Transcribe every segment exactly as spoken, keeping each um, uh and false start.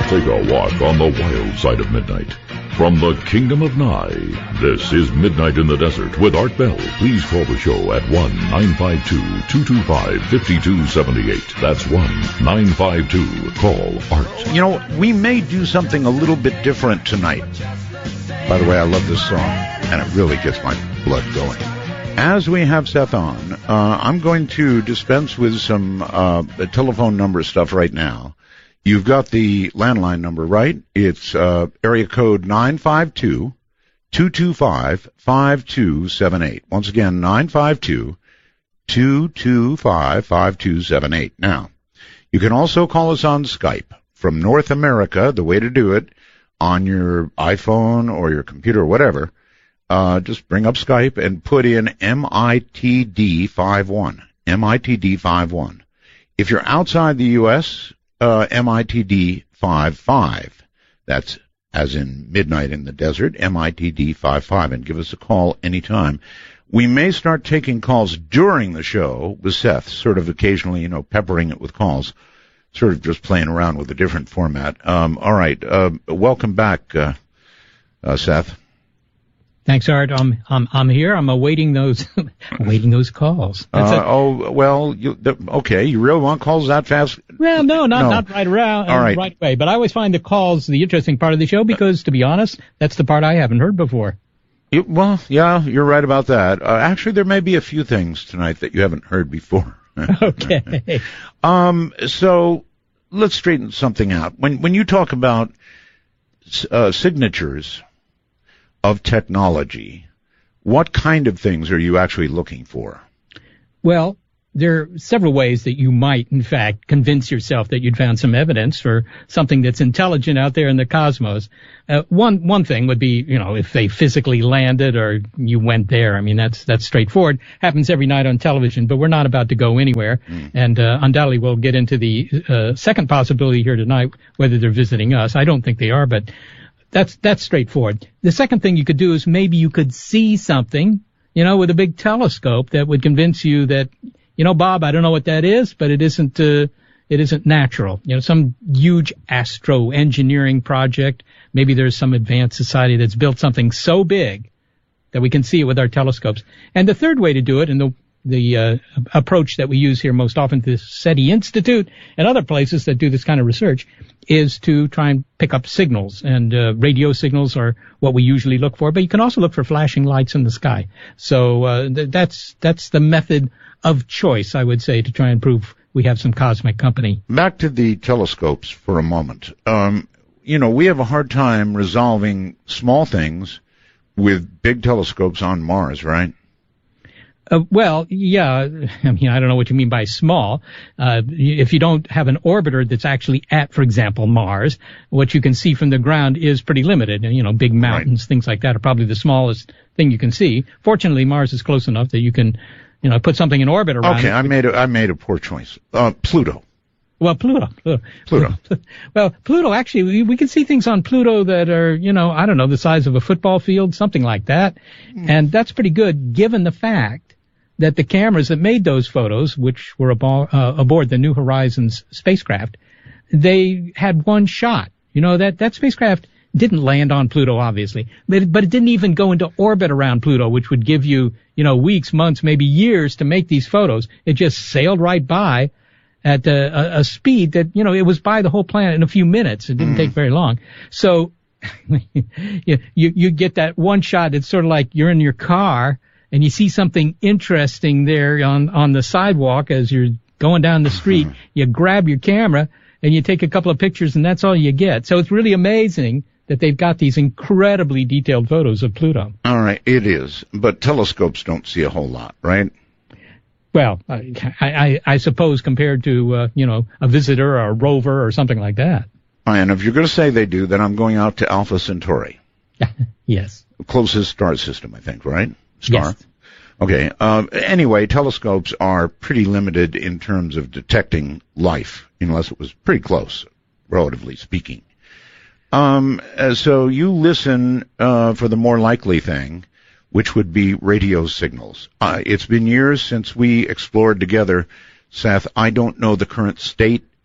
Take a walk on the wild side of midnight. From the kingdom of Nye, this is Midnight in the Desert with Art Bell. Please call the show at one nine five two, two two five, five two seven eight. That's one nine five two, call Art. You know, we may do something a little bit different tonight. By the way, I love this song, and it really gets my blood going. As we have Seth on, uh, I'm going to dispense with some uh, telephone number stuff right now. You've got the landline number, right? It's uh, area code nine five two, two two five, five two seven eight. Once again, nine five two, two two five, five two seven eight. Now, you can also call us on Skype from North America. The way to do it, on your iPhone or your computer or whatever, uh, just bring up Skype and put in M I T D fifty-one. M I T D fifty-one. If you're outside the U S, Uh, M I T D fifty-five. That's as in Midnight in the Desert, M I T D fifty-five, and give us a call anytime. We may start taking calls during the show with Seth, sort of occasionally, you know, peppering it with calls, sort of just playing around with a different format. Um, all right, uh, welcome back, uh, uh, Seth. Thanks, Art. I'm I'm I'm here. I'm awaiting those awaiting those calls. Uh, oh well, you, the, okay. You really want calls that fast? Well, no, not no. not right around, All right. right away. But I always find the calls the interesting part of the show because, to be honest, that's the part I haven't heard before. You, well, yeah, you're right about that. Uh, actually, there may be a few things tonight that you haven't heard before. Okay. Um. So let's straighten something out. When when you talk about uh, signatures of technology, what kind of things are you actually looking for? Well, there are several ways that you might, in fact, convince yourself that you'd found some evidence for something that's intelligent out there in the cosmos. Uh, one one thing would be, you know, if they physically landed or you went there. I mean, that's that's straightforward. Happens every night on television, but we're not about to go anywhere. Mm. And uh, undoubtedly we'll get into the uh, second possibility here tonight, whether they're visiting us. I don't think they are, but That's that's straightforward. The second thing you could do is maybe you could see something, you know, with a big telescope that would convince you that, you know, Bob, I don't know what that is, but it isn't uh, it isn't natural. You know, some huge astro engineering project. Maybe there's some advanced society that's built something so big that we can see it with our telescopes. And the third way to do it, and the the uh, approach that we use here most often, the SETI Institute and other places that do this kind of research, is to try and pick up signals. And uh, radio signals are what we usually look for, but you can also look for flashing lights in the sky. So uh, th- that's that's the method of choice, I would say, to try and prove we have some cosmic company. Back to the telescopes for a moment. Um, you know, we have a hard time resolving small things with big telescopes on Mars, right? Uh, well, yeah, I mean, I don't know what you mean by small. Uh, if you don't have an orbiter that's actually at, for example, Mars, what you can see from the ground is pretty limited. And, you know, big mountains, right, things like that are probably the smallest thing you can see. Fortunately, Mars is close enough that you can, you know, put something in orbit around okay, it. I made a, I made a poor choice. Uh, Pluto. Well, Pluto. Pluto. Pluto. Well, Pluto, actually, we, we can see things on Pluto that are, you know, I don't know, the size of a football field, something like that. Mm. And that's pretty good given the fact that the cameras that made those photos, which were abo- uh, aboard the New Horizons spacecraft, they had one shot. You know, that, that spacecraft didn't land on Pluto, obviously, but it, but it didn't even go into orbit around Pluto, which would give you, you know, weeks, months, maybe years to make these photos. It just sailed right by at a, a, a speed that, you know, it was by the whole planet in a few minutes. It didn't mm. take very long. So you, you, you get that one shot. It's sort of like you're in your car and you see something interesting there on, on the sidewalk as you're going down the street. You grab your camera and you take a couple of pictures, and that's all you get. So it's really amazing that they've got these incredibly detailed photos of Pluto. All right, it is. But telescopes don't see a whole lot, right? Well, I, I, I suppose compared to, uh, you know, a visitor or a rover or something like that. And if you're going to say they do, then I'm going out to Alpha Centauri. Yes. Closest star system, I think, right? Star. Yes. Okay. Um, anyway, telescopes are pretty limited in terms of detecting life, unless it was pretty close, relatively speaking. Um, so you listen uh, for the more likely thing, which would be radio signals. Uh, it's been years since we explored together, Seth. I don't know the current state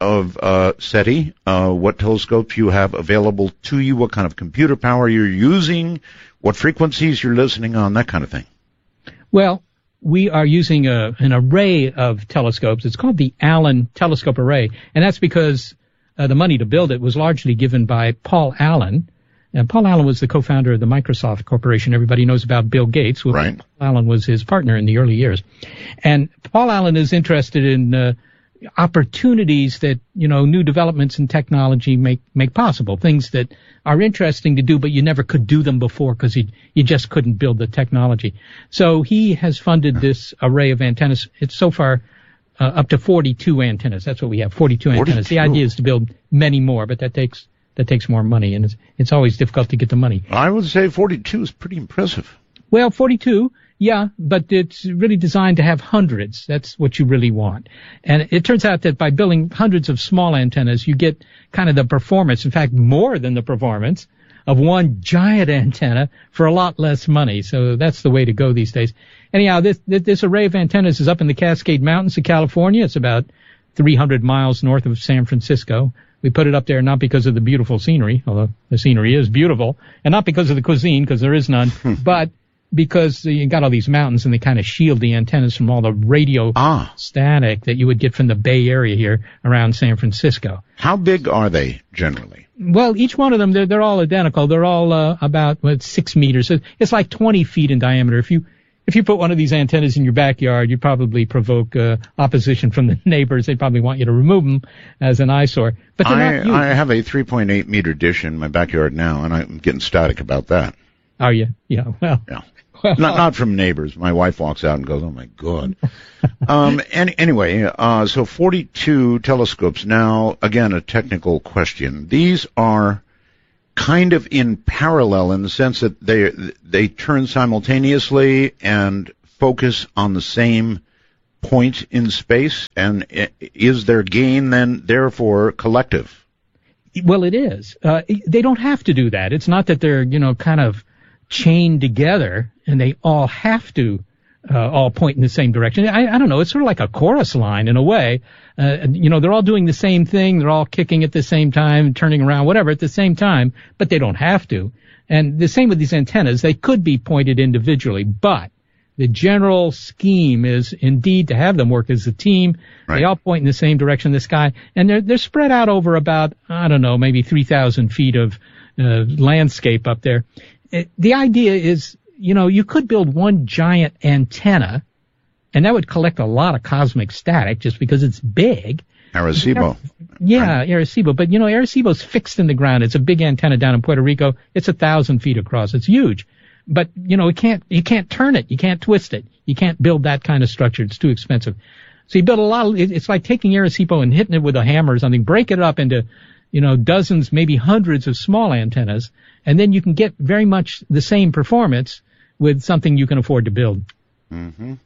of uh, SETI, uh, what telescopes you have available to you, what kind of computer power you're using, what frequencies you're listening on, that kind of thing. Well, we are using a, an array of telescopes. It's called the Allen Telescope Array, and that's because uh, the money to build it was largely given by Paul Allen. And Paul Allen was the co-founder of the Microsoft Corporation. Everybody knows about Bill Gates. Right. Paul Allen was his partner in the early years. And Paul Allen is interested in uh, opportunities that, you know, new developments in technology make, make possible, things that are interesting to do, but you never could do them before because you, you just couldn't build the technology. So he has funded this array of antennas. It's so far uh, up to forty-two antennas. That's what we have, forty-two, forty-two antennas. The idea is to build many more, but that takes that takes more money, and it's, it's always difficult to get the money. I would say forty-two is pretty impressive. Well, forty-two, yeah, but it's really designed to have hundreds. That's what you really want. And it turns out that by building hundreds of small antennas, you get kind of the performance, in fact, more than the performance of one giant antenna for a lot less money. So that's the way to go these days. Anyhow, this, this array of antennas is up in the Cascade Mountains of California. It's about three hundred miles north of San Francisco. We put it up there not because of the beautiful scenery, although the scenery is beautiful, and not because of the cuisine, because there is none, but because you got all these mountains and they kind of shield the antennas from all the radio ah. static that you would get from the Bay Area here around San Francisco. How big are they generally? Well, each one of them, they're, they're all identical. They're all uh, about what, six meters. So it's like twenty feet in diameter. If you If you put one of these antennas in your backyard, you'd probably provoke uh, opposition from the neighbors. They'd probably want you to remove them as an eyesore. But they're I, not huge. I have a three point eight meter dish in my backyard now, and I'm getting static about that. Are you? Yeah, well. Yeah. Well, not not from neighbors. My wife walks out and goes, "Oh my God." um. Any, anyway, uh, so forty-two telescopes. Now, again, a technical question. These are kind of in parallel in the sense that they they turn simultaneously and focus on the same point in space. And is their gain then therefore collective? Well, it is. Uh, they don't have to do that. It's not that they're, you know, kind of chained together and they all have to uh, all point in the same direction. I, I don't know. It's sort of like a chorus line in a way. Uh, you know, they're all doing the same thing. They're all kicking at the same time, turning around, whatever, at the same time, but they don't have to. And the same with these antennas. They could be pointed individually, but the general scheme is indeed to have them work as a team. Right. They all point in the same direction in the sky, and they're, they're spread out over about, I don't know, maybe three thousand feet of uh, landscape up there. It, the idea is, you know, you could build one giant antenna, and that would collect a lot of cosmic static just because it's big. Arecibo. Yeah, right. Arecibo. But, you know, Arecibo's fixed in the ground. It's a big antenna down in Puerto Rico. It's a thousand feet across. It's huge. But, you know, it can't, you can't turn it. You can't twist it. You can't build that kind of structure. It's too expensive. So you build a lot of, it's like taking Arecibo and hitting it with a hammer or something, break it up into, you know, dozens, maybe hundreds of small antennas, and then you can get very much the same performance with something you can afford to build. Mm-hmm.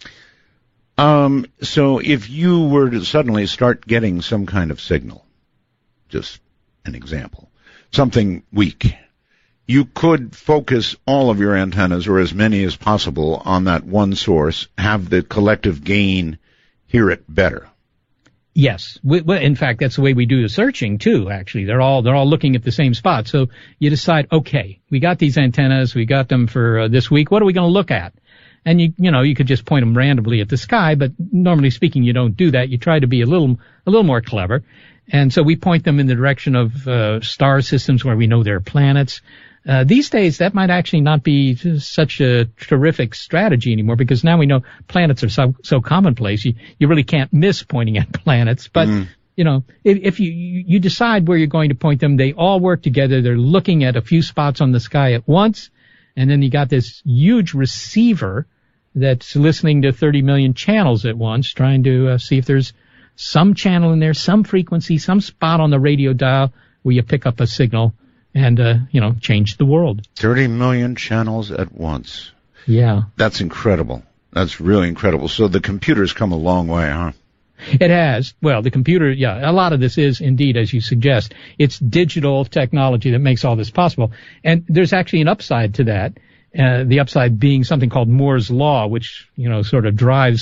Um, so if you were to suddenly start getting some kind of signal, just an example, something weak, you could focus all of your antennas, or as many as possible, on that one source, have the collective gain hear it better. Yes. We, well, in fact, that's the way we do the searching too, actually. They're all, they're all looking at the same spot. So you decide, okay, we got these antennas, we got them for uh, this week, what are we going to look at? And you, you know, you could just point them randomly at the sky, but normally speaking, you don't do that. You try to be a little, a little more clever. And so we point them in the direction of, uh, star systems where we know there are planets. Uh, these days, that might actually not be such a terrific strategy anymore because now we know planets are so, so commonplace. You, you really can't miss pointing at planets. But, mm. you know, if, if you, you decide where you're going to point them, they all work together. They're looking at a few spots on the sky at once. And then you got this huge receiver that's listening to thirty million channels at once, trying to uh, see if there's some channel in there, some frequency, some spot on the radio dial where you pick up a signal and, uh, you know, change the world. thirty million channels at once. Yeah. That's incredible. That's really incredible. So the computer's come a long way, huh? It has. Well, the computer, yeah, a lot of this is indeed, as you suggest. It's digital technology that makes all this possible. And there's actually an upside to that. Uh, the upside being something called Moore's Law, which, you know, sort of drives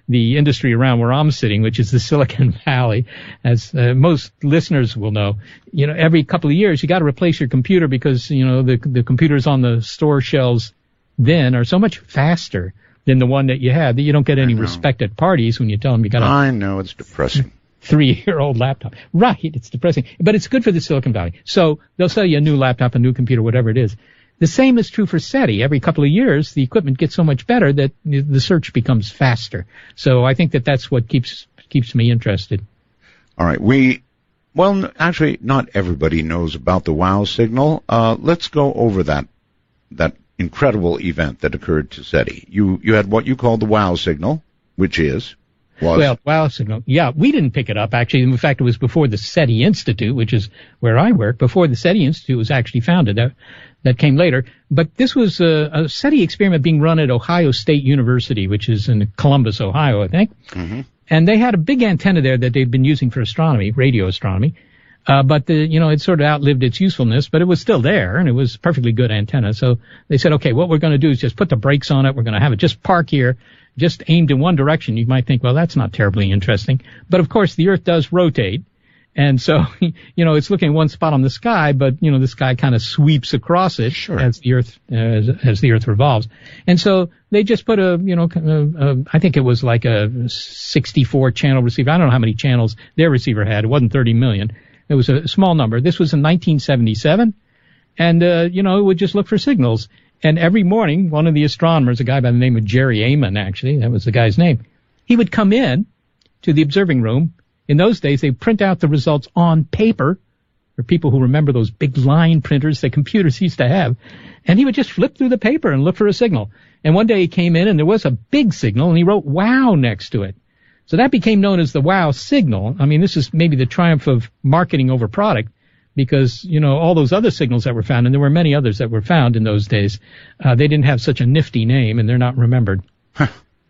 the industry around where I'm sitting, which is the Silicon Valley. As uh, most listeners will know, you know, every couple of years you got to replace your computer because, you know, the the computers on the store shelves then are so much faster than the one that you had that you don't get any respect at parties when you tell them you got a I know, it's depressing. three-year-old laptop. Right, it's depressing. But it's good for the Silicon Valley. So they'll sell you a new laptop, a new computer, whatever it is. The same is true for SETI. Every couple of years, the equipment gets so much better that the search becomes faster. So I think that that's what keeps keeps me interested. All right. We, well, actually, not everybody knows about the WOW signal. Uh, let's go over that that incredible event that occurred to SETI. You you had what you called the WOW signal, which is was well, WOW signal. Yeah, we didn't pick it up actually. In fact, it was before the SETI Institute, which is where I work. Before the SETI Institute was actually founded, that that came later. But this was a, a SETI experiment being run at Ohio State University, which is in Columbus, Ohio, I think. Mm-hmm. And they had a big antenna there that they'd been using for astronomy, radio astronomy. Uh, but the, you know, it sort of outlived its usefulness, but it was still there, and it was a perfectly good antenna. So they said, okay, what we're going to do is just put the brakes on it. We're going to have it just park here, just aimed in one direction. You might think, well, that's not terribly interesting. But of course, the Earth does rotate. And so, you know, it's looking at one spot on the sky, but, you know, the sky kind of sweeps across it sure. as the Earth, uh, as, as the Earth revolves. And so they just put a, you know, a, a, I think it was like a sixty-four channel receiver. I don't know how many channels their receiver had. It wasn't thirty million. It was a small number. This was in nineteen seventy-seven. And, uh, you know, it would just look for signals. And every morning, one of the astronomers, a guy by the name of Jerry Amon, actually, that was the guy's name, he would come in to the observing room. In those days, they print out the results on paper, for people who remember those big line printers that computers used to have. And he would just flip through the paper and look for a signal. And one day he came in and there was a big signal and he wrote WOW next to it. So that became known as the WOW signal. I mean, this is maybe the triumph of marketing over product because, you know, all those other signals that were found, and there were many others that were found in those days, uh, they didn't have such a nifty name and they're not remembered. Huh.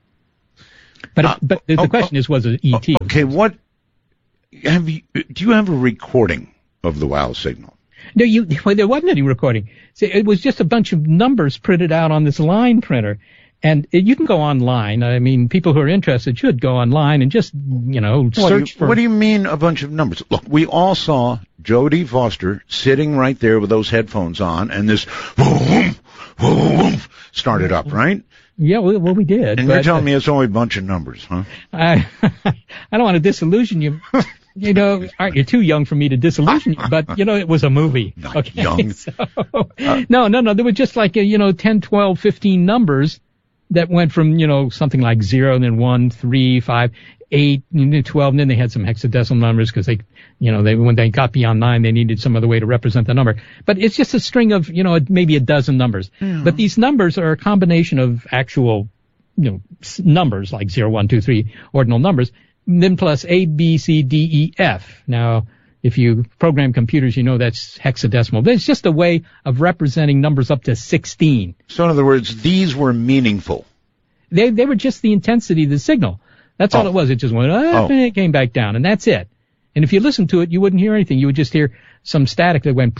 But, uh, but the, the oh, question oh, is, was it E T? Okay, what? Have you, do you have a recording of the WOW signal? No, you, well, there wasn't any recording. See, it was just a bunch of numbers printed out on this line printer. And it, you can go online. I mean, people who are interested should go online and just, you know, search what you, for... What do you mean a bunch of numbers? Look, we all saw Jodie Foster sitting right there with those headphones on, and this whoom, whoom, started up, right? Yeah, well, well we did. And but, you're telling uh, me it's only a bunch of numbers, huh? I, I don't want to disillusion you. You know, all right, you're too young for me to disillusion you, but, you know, it was a movie. Not okay? young. So, uh, no, no, no, there were just like, you know, ten, twelve, fifteen numbers that went from, you know, something like zero, and then one, three, five, eight, twelve, and then they had some hexadecimal numbers because they, you know, they when they got beyond nine, they needed some other way to represent the number. But it's just a string of, you know, maybe a dozen numbers. Mm. But these numbers are a combination of actual, you know, numbers like zero, one, two, three, ordinal numbers, then plus A, B, C, D, E, F. Now, if you program computers, you know that's hexadecimal. But it's just a way of representing numbers up to sixteen. So in other words, these were meaningful. They they were just the intensity of the signal. That's all oh. it was. It just went up oh. and it came back down, and that's it. And if you listened to it, you wouldn't hear anything. You would just hear some static that went.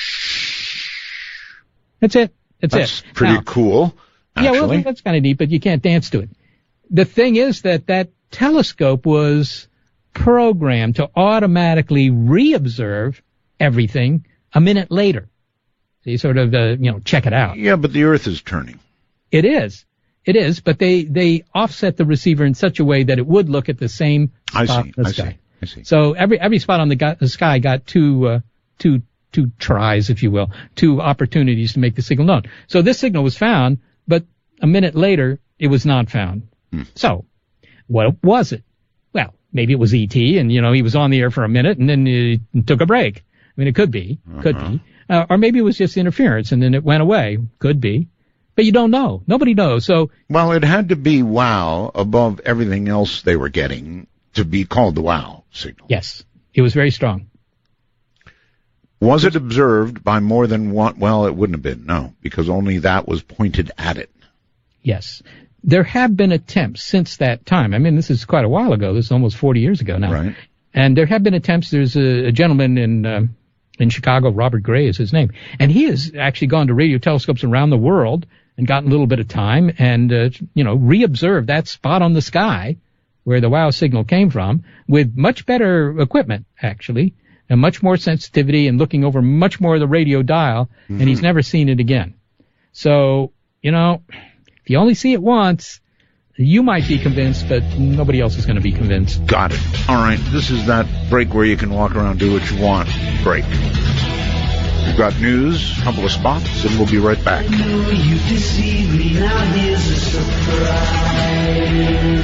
That's it. That's, that's it. That's pretty now, cool, actually. Yeah, well, that's kind of neat, but you can't dance to it. The thing is that that telescope was programmed to automatically reobserve everything a minute later. So you sort of, uh, you know, check it out. Yeah, but the Earth is turning. It is. It is, but they, they offset the receiver in such a way that it would look at the same spot I see, on the I sky. See, I see. So every every spot on the, go- the sky got two, uh, two, two tries, if you will, two opportunities to make the signal known. So this signal was found, but a minute later, it was not found. Hmm. So what was it? Well, maybe it was E T, and, you know, he was on the air for a minute, and then he took a break. I mean, it could be. Uh-huh. Could be. Uh, or maybe it was just interference, and then it went away. Could be. But you don't know. Nobody knows. So, well, it had to be WOW above everything else they were getting to be called the WOW signal. Yes. It was very strong. Was it observed by more than one? Well, it wouldn't have been, no, because only that was pointed at it. Yes. There have been attempts since that time. I mean, this is quite a while ago. This is almost forty years ago now. Right. And there have been attempts. There's a, a gentleman in uh, in Chicago, Robert Gray is his name, and he has actually gone to radio telescopes around the world and gotten a little bit of time and, uh, you know, reobserved that spot on the sky where the WOW signal came from with much better equipment, actually, and much more sensitivity and looking over much more of the radio dial, mm-hmm. and he's never seen it again. So, you know, if you only see it once, you might be convinced, but nobody else is going to be convinced. Got it. All right. This is that break where you can walk around, do what you want. Break. We've got news, a couple of spots, and we'll be right back. I know you deceived me, now here's a surprise.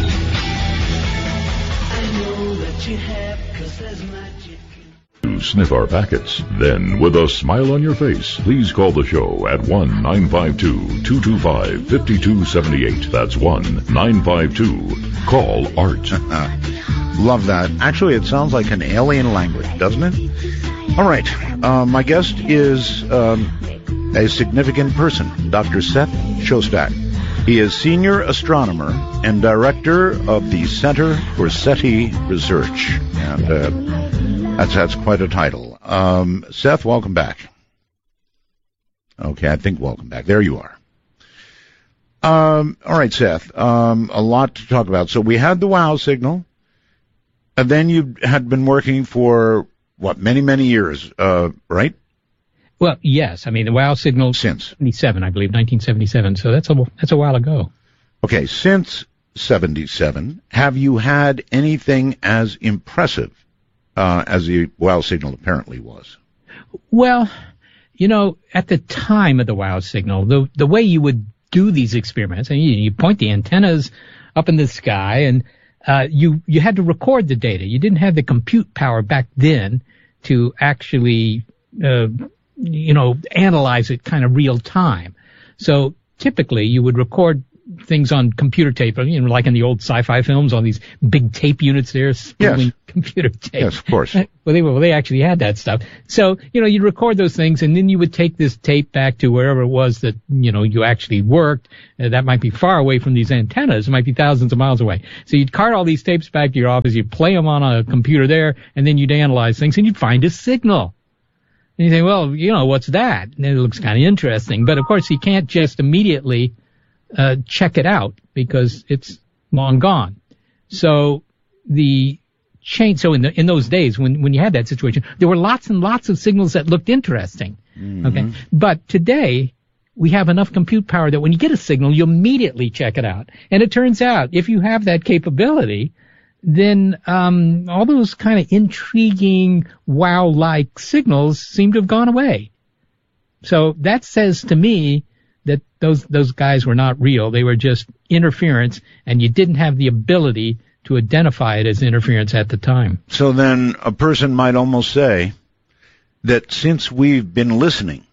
I know that you have, 'cause there's magic. To sniff our packets. Then, with a smile on your face, please call the show at one nine five two, two two five, five two seven eight. That's one nine five two. Call Art. Love that. Actually, it sounds like an alien language, doesn't it? All right. Uh, my guest is um, a significant person, Doctor Seth Shostak. He is senior astronomer and director of the Center for SETI Research. And uh, that's, that's quite a title. Um, Seth, welcome back. Okay, I think welcome back. There you are. Um, all right, Seth, um, a lot to talk about. So we had the WOW signal, and then you had been working for, what, many, many years, uh, right? Well, yes. I mean, the WOW signal since seventy-seven, I believe, nineteen seventy-seven. So that's a that's a while ago. Okay, since seventy-seven, have you had anything as impressive uh, as the WOW signal apparently was? Well, you know, at the time of the WOW signal, the the way you would do these experiments, and you, you point the antennas up in the sky, and uh, you you had to record the data. You didn't have the compute power back then to actually uh, you know, analyze it kind of real time. So typically you would record things on computer tape, you know, like in the old sci-fi films, on these big tape units there, spooling yes. computer tape. Yes, of course. Well, they, well, they actually had that stuff. So, you know, you'd record those things, and then you would take this tape back to wherever it was that, you know, you actually worked. Uh, that might be far away from these antennas. It might be thousands of miles away. So you'd cart all these tapes back to your office, you'd play them on a computer there, and then you'd analyze things, and you'd find a signal. And you think, well, you know, what's that? And it looks kind of interesting. But, of course, you can't just immediately uh, check it out because it's long gone. So the change, so in the, in those days when, when you had that situation, there were lots and lots of signals that looked interesting. Mm-hmm. Okay. But today we have enough compute power that when you get a signal, you immediately check it out. And it turns out if you have that capability, then um all those kind of intriguing wow-like signals seem to have gone away. So that says to me that those those guys were not real. They were just interference, and you didn't have the ability to identify it as interference at the time. So then a person might almost say that since we've been listening,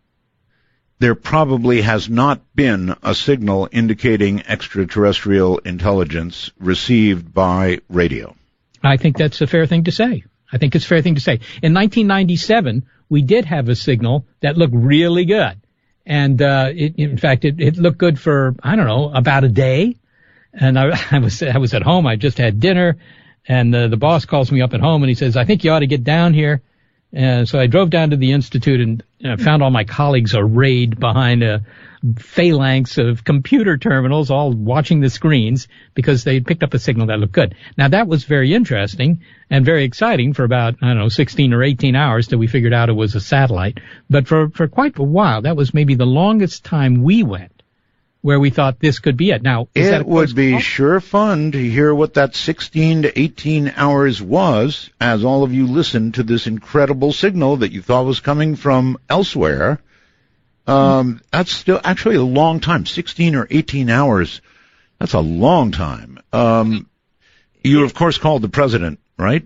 there probably has not been a signal indicating extraterrestrial intelligence received by radio. I think that's a fair thing to say. I think it's a fair thing to say. In nineteen ninety-seven, we did have a signal that looked really good. And, uh, it, in fact, it, it looked good for, I don't know, about a day. And I, I was, I was at home. I just had dinner, and uh, the boss calls me up at home and he says, I think you ought to get down here. And so I drove down to the Institute and uh, found all my colleagues arrayed behind a phalanx of computer terminals, all watching the screens because they picked up a signal that looked good. Now, that was very interesting and very exciting for about, I don't know, sixteen or eighteen hours till we figured out it was a satellite. But for, for quite a while, that was maybe the longest time we went where we thought this could be it. Now, is it that a would be call? Sure fun to hear what that sixteen to eighteen hours was as all of you listened to this incredible signal that you thought was coming from elsewhere. Um, that's still actually a long time, sixteen or eighteen hours. That's a long time. Um, you, of course, called the president, right?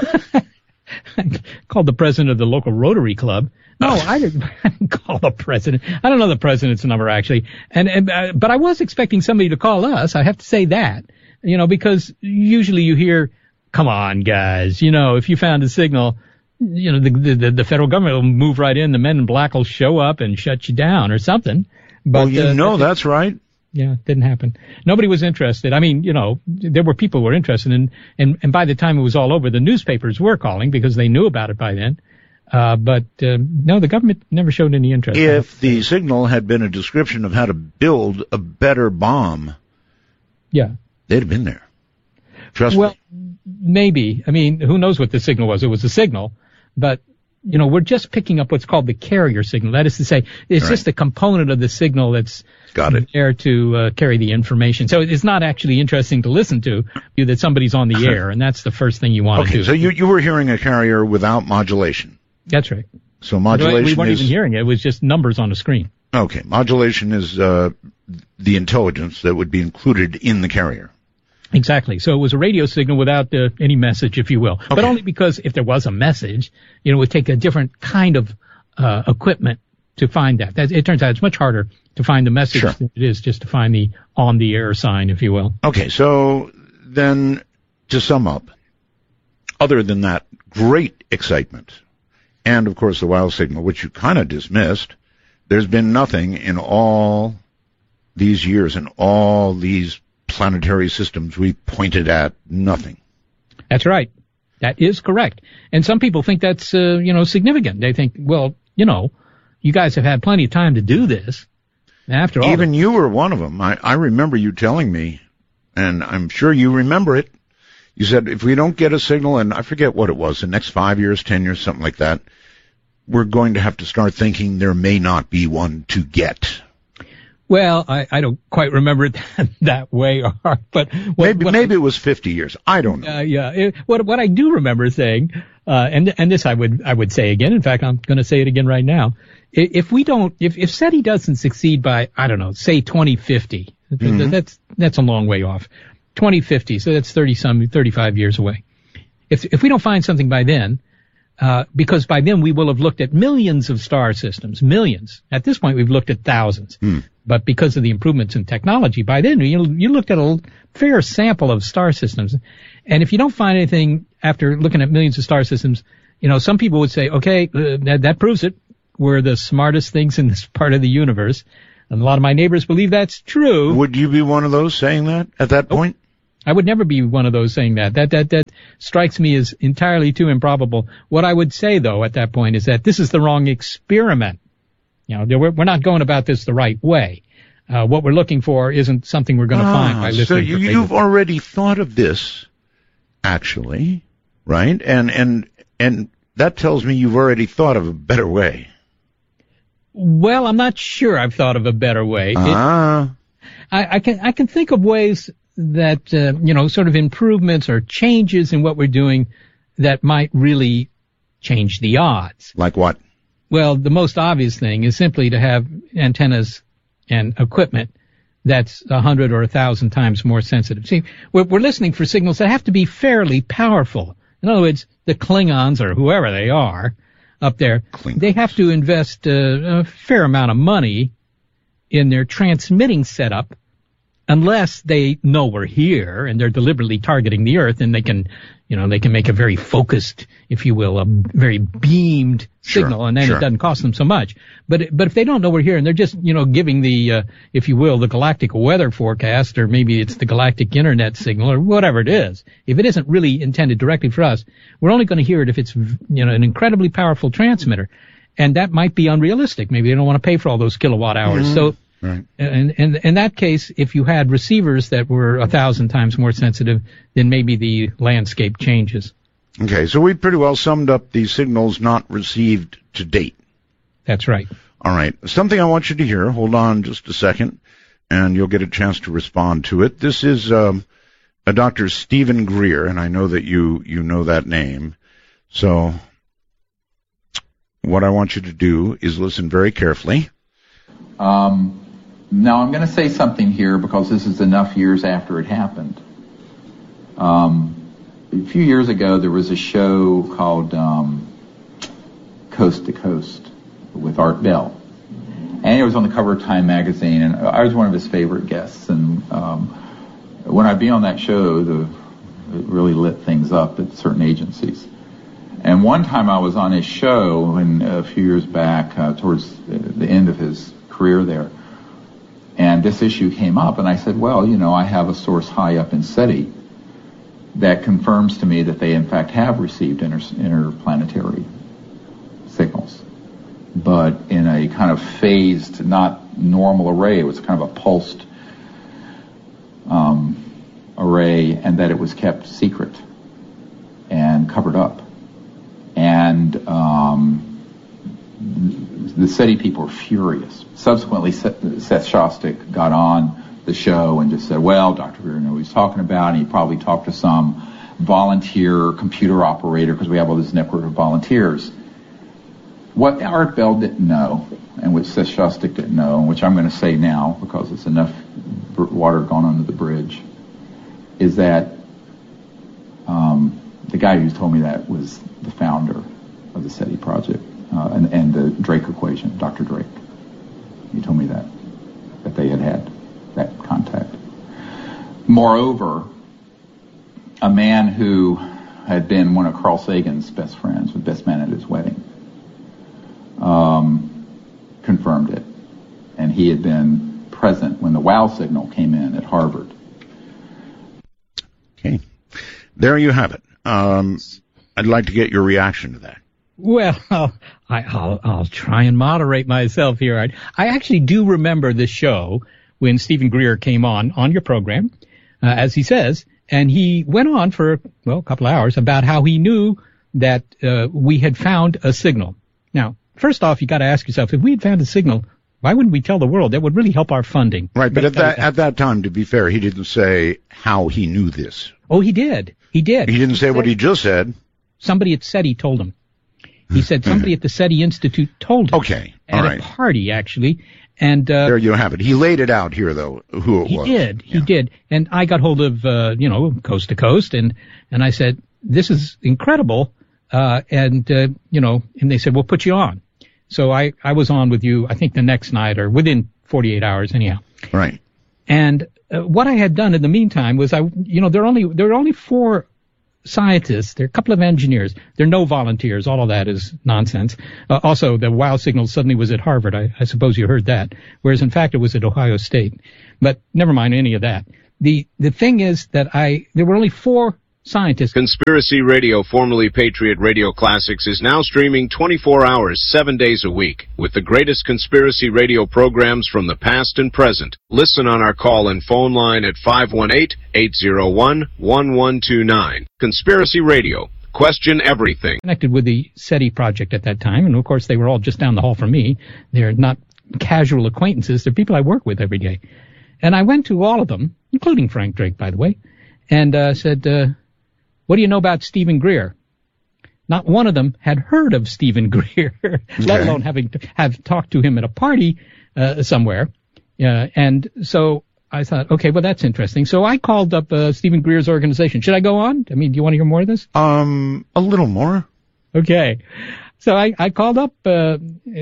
Called the president of the local Rotary Club. No, I didn't, I didn't call the president. I don't know the president's number, actually. And, and uh, but I was expecting somebody to call us. I have to say that, you know, because usually you hear, come on, guys, you know, if you found a signal, you know, the, the, the federal government will move right in. The men in black will show up and shut you down or something. But, well, you uh, know, it, that's right. Yeah, it didn't happen. Nobody was interested. I mean, you know, there were people who were interested in, and, and by the time it was all over, the newspapers were calling because they knew about it by then. Uh, but uh, no, the government never showed any interest. If the signal had been a description of how to build a better bomb, yeah, they'd have been there. Trust well, me. Maybe. I mean, who knows what the signal was? It was a signal, but you know, we're just picking up what's called the carrier signal. That is to say, it's right. just a component of the signal that's Got it. there to uh, carry the information. So it's not actually interesting to listen to you that somebody's on the air, and that's the first thing you want okay, to do. so you, you were hearing a carrier without modulation. That's right. So modulation We weren't is, even hearing it. It was just numbers on the screen. Okay, modulation is uh, the intelligence that would be included in the carrier. Exactly. So it was a radio signal without uh, any message, if you will. Okay. But only because if there was a message, you know, it would take a different kind of uh, equipment to find that. that. It turns out it's much harder to find the message sure. than it is just to find the on-the-air sign, if you will. Okay, so then to sum up, other than that great excitement, and of course the WOW signal, which you kind of dismissed, there's been nothing in all these years, in all these planetary systems we pointed at, nothing. That's right. That is correct. And some people think that's, uh, you know, significant. They think, well, you know, you guys have had plenty of time to do this. After all, even you were one of them. I, I remember you telling me, and I'm sure you remember it. You said if we don't get a signal, and I forget what it was, the next five years, ten years, something like that, we're going to have to start thinking there may not be one to get. Well, I, I don't quite remember it that, that way, Art, but what, maybe what maybe I, it was fifty years. I don't know. Uh, yeah, it, what what I do remember saying, uh, and and this I would I would say again. In fact, I'm going to say it again right now. If we don't, if if SETI doesn't succeed by, I don't know, say twenty fifty, mm-hmm. that's that's a long way off. twenty fifty, so that's thirty some, thirty-five years away. If if we don't find something by then, uh, because by then we will have looked at millions of star systems, millions. At this point, we've looked at thousands. Mm. But because of the improvements in technology, by then you you looked at a fair sample of star systems. And if you don't find anything after looking at millions of star systems, you know, some people would say, okay, uh, that, that proves it. We're the smartest things in this part of the universe. And a lot of my neighbors believe that's true. Would you be one of those saying that at that point? I would never be one of those saying that. That, that, that strikes me as entirely too improbable. What I would say, though, at that point is that this is the wrong experiment. You know, we're, we're not going about this the right way. Uh, what we're looking for isn't something we're going to ah, find by listening so you, to you've already thought of this, actually, right? And, and, and that tells me you've already thought of a better way. Well, I'm not sure I've thought of a better way. Ah. It, I, I can I can think of ways that uh, you know, sort of improvements or changes in what we're doing that might really change the odds. Like what? Well, the most obvious thing is simply to have antennas and equipment that's a hundred or a thousand times more sensitive. See, we're, we're listening for signals that have to be fairly powerful. In other words, the Klingons or whoever they are up there, Klingons. They have to invest uh, a fair amount of money in their transmitting setup unless they know we're here and they're deliberately targeting the Earth, and they can, you know, they can make a very focused, if you will, a very beamed signal, sure, and then sure. it doesn't cost them so much. But but if they don't know we're here and they're just, you know, giving the, uh, if you will, the galactic weather forecast, or maybe it's the galactic internet signal or whatever it is, if it isn't really intended directly for us, we're only going to hear it if it's, you know, an incredibly powerful transmitter, and that might be unrealistic. Maybe they don't want to pay for all those kilowatt hours. Mm-hmm. So. Right. And, and in that case, if you had receivers that were a thousand times more sensitive, then maybe the landscape changes. Okay, so we pretty well summed up the signals not received to date. That's right. All right. Something I want you to hear. Hold on just a second, and you'll get a chance to respond to it. This is um, a Doctor Stephen Greer, and I know that you, you know that name. So what I want you to do is listen very carefully. Um... Now, I'm going to say something here because this is enough years after it happened. Um, a few years ago, there was a show called um, Coast to Coast with Art Bell. And it was on the cover of Time magazine, and I was one of his favorite guests. And um, when I'd be on that show, the, it really lit things up at certain agencies. And one time I was on his show, and a few years back, uh, towards the end of his career there, and this issue came up, and I said, well, you know, I have a source high up in SETI that confirms to me that they, in fact, have received inter- interplanetary signals, but in a kind of phased, not normal array. It was kind of a pulsed um, array, and that it was kept secret and covered up. And um, the SETI people were furious. Subsequently, Seth Shostak got on the show and just said, well, Doctor Greer knew what he was talking about, and he probably talked to some volunteer computer operator, because we have all this network of volunteers. What Art Bell didn't know, and which Seth Shostak didn't know, and which I'm going to say now because it's enough water gone under the bridge, is that um, the guy who told me that was the founder of the SETI project uh, and, and the Drake equation, Doctor Drake. He told me that, that they had had that contact. Moreover, a man who had been one of Carl Sagan's best friends, the best man at his wedding, um, confirmed it. And he had been present when the WOW signal came in at Harvard. Okay. There you have it. Um, I'd like to get your reaction to that. Well, I, I'll, I'll try and moderate myself here. I, I actually do remember the show when Stephen Greer came on, on your program, uh, as he says, and he went on for, well, a couple of hours about how he knew that uh, we had found a signal. Now, first off, you got to ask yourself, if we had found a signal, why wouldn't we tell the world? That would really help our funding. Right, but at that at that time, to be fair, he didn't say how he knew this. Oh, he did. He did. He didn't say what he just said. Somebody at SETI told him. He said somebody at the SETI Institute told him. Okay, all at right. a party, actually. And uh, there you have it. He laid it out here, though, who it he was. He did. Yeah. He did. And I got hold of, uh, you know, Coast to Coast, and, and I said, this is incredible. Uh, and, uh, you know, and they said, we'll put you on. So I, I was on with you, I think the next night or within forty-eight hours anyhow. Right. And uh, what I had done in the meantime was I, you know, there are only, there are only four scientists, there are a couple of engineers, there are no volunteers, all of that is nonsense. Uh, also, the WOW signal suddenly was at Harvard, I, I suppose you heard that, whereas in fact it was at Ohio State. But never mind any of that. The, the thing is that I, there were only four scientists. Conspiracy Radio, formerly Patriot Radio Classics, is now streaming twenty-four hours, seven days a week, with the greatest conspiracy radio programs from the past and present. Listen on our call and phone line at five one eight, eight zero one, one one two nine. Conspiracy Radio. Question everything. Connected with the SETI project at that time, and of course they were all just down the hall from me. They're not casual acquaintances. They're people I work with every day. And I went to all of them, including Frank Drake, by the way, and uh, said, uh, what do you know about Stephen Greer? Not one of them had heard of Stephen Greer, okay. let alone having to have talked to him at a party uh, somewhere. Uh, and so I thought, okay, well, that's interesting. So I called up uh, Stephen Greer's organization. Should I go on? I mean, do you want to hear more of this? Um, a little more. Okay. So I, I called up uh,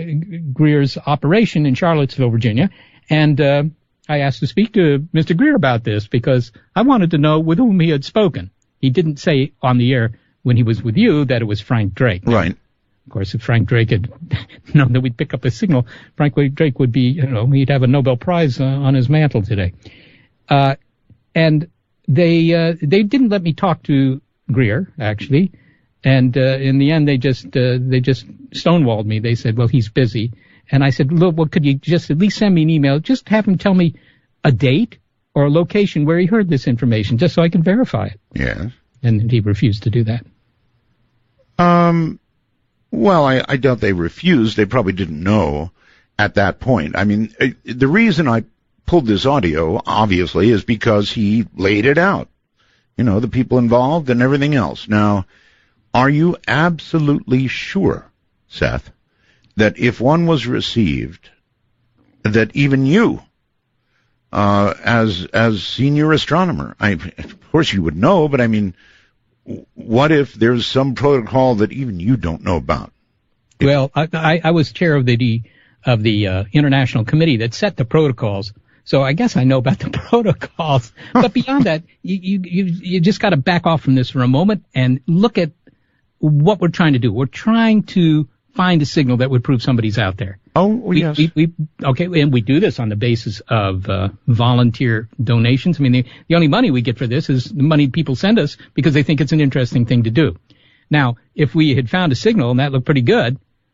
Greer's operation in Charlottesville, Virginia, and uh, I asked to speak to Mister Greer about this because I wanted to know with whom he had spoken. He didn't say on the air when he was with you that it was Frank Drake. Right. Of course, if Frank Drake had known that we'd pick up a signal, Frank Drake would be, you know, he'd have a Nobel Prize uh, on his mantle today. Uh, and they uh, they didn't let me talk to Greer, actually. And uh, in the end, they just uh, they just stonewalled me. They said, well, he's busy. And I said, look, well, could you just at least send me an email? Just have him tell me a date or a location where he heard this information, just so I can verify it. Yes. And he refused to do that. Um, well, I, I doubt they refused. They probably didn't know at that point. I mean, the reason I pulled this audio, obviously, is because he laid it out. You know, the people involved and everything else. Now, are you absolutely sure, Seth, that if one was received, that even you, Uh, as, as senior astronomer, I, of course you would know, but I mean, what if there's some protocol that even you don't know about? Well, I, I, I was chair of the, of the, uh, international committee that set the protocols. So I guess I know about the protocols, but beyond that, you, you, you, you just got to back off from this for a moment and look at what we're trying to do. We're trying to find a signal that would prove somebody's out there. Oh, we, yes. We, we, okay, and we do this on the basis of uh, volunteer donations. I mean, the, the only money we get for this is the money people send us because they think it's an interesting thing to do. Now, if we had found a signal and that looked pretty good,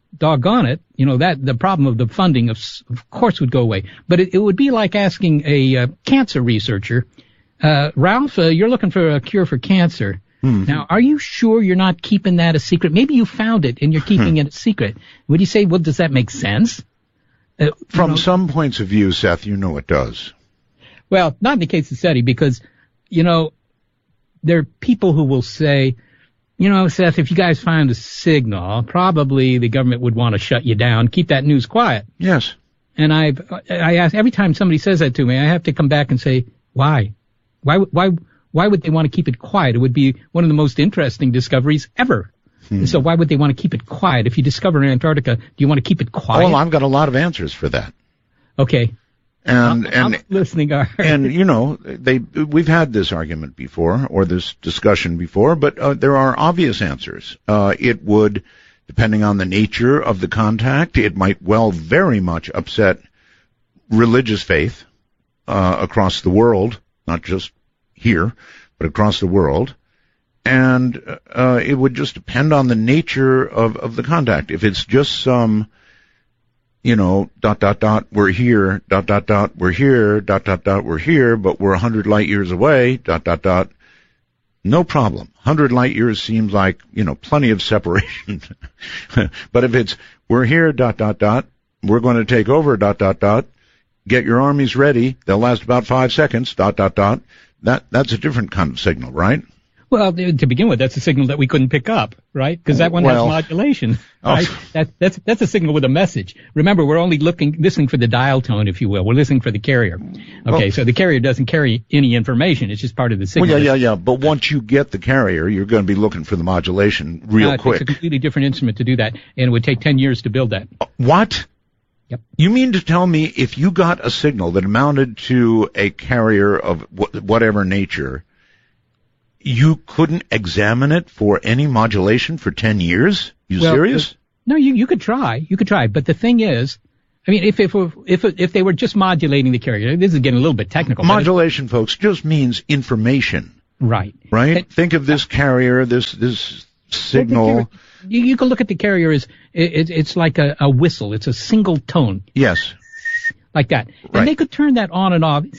doggone it, you know, that the problem of the funding, of, of course, would go away. But it, it would be like asking a uh, cancer researcher, uh, Ralph, uh, you're looking for a cure for cancer. Mm-hmm. Now, are you sure you're not keeping that a secret? Maybe you found it and you're keeping hmm. it a secret. Would you say, well, does that make sense? Uh, From you know, some points of view, Seth, you know it does. Well, not in the case of SETI, because, you know, there are people who will say, you know, Seth, if you guys find a signal, probably the government would want to shut you down, keep that news quiet. Yes. And I've, I ask, every time somebody says that to me, I have to come back and say, why? Why, why, why would they want to keep it quiet? It would be one of the most interesting discoveries ever. Hmm. So why would they want to keep it quiet? If you discover Antarctica, do you want to keep it quiet? Well, I've got a lot of answers for that. Okay. And, I'm, and, I'm listening. and, you know, they, we've had this argument before, or this discussion before, but uh, there are obvious answers. Uh, it would, depending on the nature of the contact, it might well very much upset religious faith, uh, across the world, not just here, but across the world. And, uh, it would just depend on the nature of, of the contact. If it's just some, you know, dot, dot, dot, we're here, dot, dot, dot, we're here, dot, dot, dot, we're here, but we're a hundred light years away, dot, dot, dot, no problem. Hundred light years seems like, you know, plenty of separation. But if it's, we're here, dot, dot, dot, we're going to take over, dot, dot, dot, get your armies ready, they'll last about five seconds, dot, dot, dot, that, that's a different kind of signal, right? Well, to begin with, that's a signal that we couldn't pick up, right? Because that one well, has modulation, right? Oh. That, that's that's a signal with a message. Remember, we're only looking, listening for the dial tone, if you will. We're listening for the carrier. Okay, well, so the carrier doesn't carry any information. It's just part of the signal. Well, yeah, yeah, yeah. But once you get the carrier, you're going to be looking for the modulation real uh, it quick. It's a completely different instrument to do that, and it would take ten years to build that. Uh, what? Yep. You mean to tell me if you got a signal that amounted to a carrier of wh- whatever nature, you couldn't examine it for any modulation for ten years? You well, serious? Uh, no, you you could try. You could try. But the thing is, I mean, if if if if they were just modulating the carrier, this is getting a little bit technical. Modulation, folks, just means information. Right. Right? And, Think of this carrier, this this signal. Carrier, you, you can look at the carrier as it, it, it's like a, a whistle. It's a single tone. Yes. Like that. Right. And they could turn that on and off.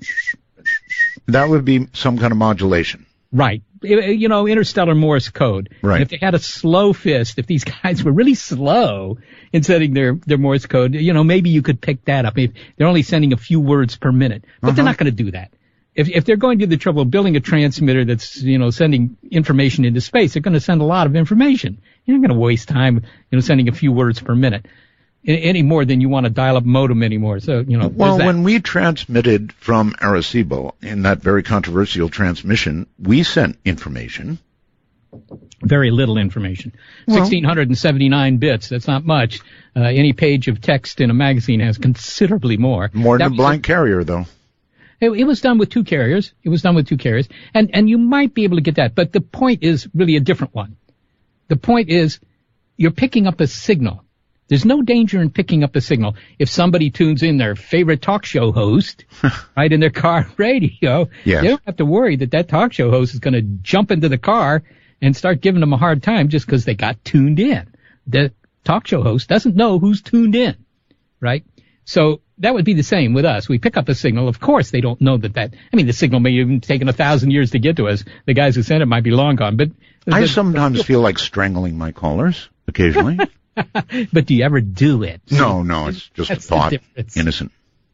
That would be some kind of modulation. Right. You know, interstellar Morse code. Right. And if they had a slow fist, if these guys were really slow in setting their, their Morse code, you know, maybe you could pick that up. If they're only sending a few words per minute. But uh-huh. they're not going to do that. If if they're going to the trouble of building a transmitter that's, you know, sending information into space, they're going to send a lot of information. You're not going to waste time, you know, sending a few words per minute. Any more than you want to dial up modem anymore. So, you know. Well, when we transmitted from Arecibo in that very controversial transmission, we sent information. Very little information. Well, one thousand six hundred seventy-nine bits. That's not much. Uh, any page of text in a magazine has considerably more. More than that a blank was, carrier, though. It, it was done with two carriers. It was done with two carriers. And, and you might be able to get that. But the point is really a different one. The point is you're picking up a signal. There's no danger in picking up a signal. If somebody tunes in their favorite talk show host, right, in their car radio, yes. they don't have to worry that that talk show host is going to jump into the car and start giving them a hard time just because they got tuned in. The talk show host doesn't know who's tuned in, right? So that would be the same with us. We pick up a signal. Of course, they don't know that that, I mean, the signal may have even taken a thousand years to get to us. The guys who sent it might be long gone, but. I the, sometimes feel like strangling my callers occasionally. But do you ever do it? No, no, it's just a thought. Innocent.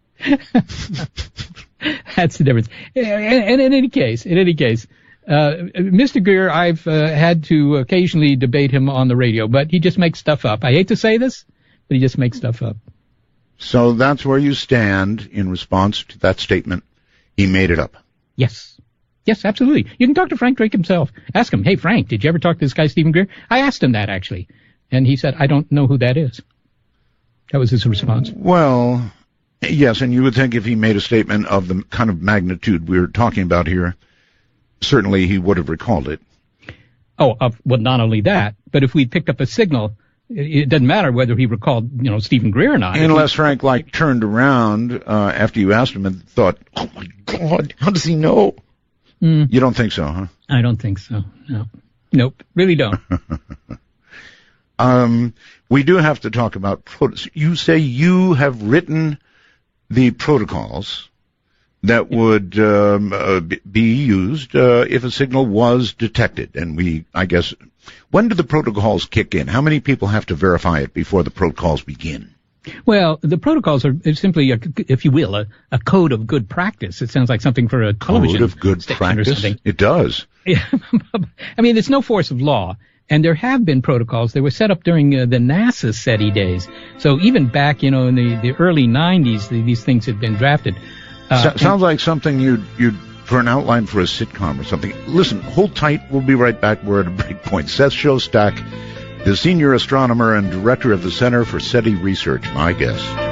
That's the difference. And, and in any case, in any case, uh, Mister Greer, I've uh, had to occasionally debate him on the radio, but he just makes stuff up. I hate to say this, but he just makes stuff up. So that's where you stand in response to that statement. He made it up. Yes. Yes, absolutely. You can talk to Frank Drake himself. Ask him, hey, Frank, did you ever talk to this guy, Stephen Greer? I asked him that, actually. And he said, I don't know who that is. That was his response. Well, yes, and you would think if he made a statement of the kind of magnitude we're talking about here, certainly he would have recalled it. Oh, uh, well, not only that, but if we picked up a signal, it, it doesn't matter whether he recalled, you know, Stephen Greer or not. Unless Frank, like, turned around uh, after you asked him and thought, oh, my God, how does he know? Mm. You don't think so, huh? I don't think so, no. Nope, really don't. Um, we do have to talk about, pro- you say you have written the protocols that would um, uh, be used uh, if a signal was detected. And we, I guess, when do the protocols kick in? How many people have to verify it before the protocols begin? Well, the protocols are simply, a, if you will, a, a code of good practice. It sounds like something for a television Code of good station practice? or something. It does. Yeah. I mean, it's no force of law. And there have been protocols. They were set up during uh, the NASA SETI days. So even back, you know, in the, the early nineties, the, these things had been drafted. Uh, so, sounds like something you'd, you'd, for an outline for a sitcom or something. Listen, hold tight. We'll be right back. We're at a break point. Seth Shostak, the senior astronomer and director of the Center for SETI Research, my guest.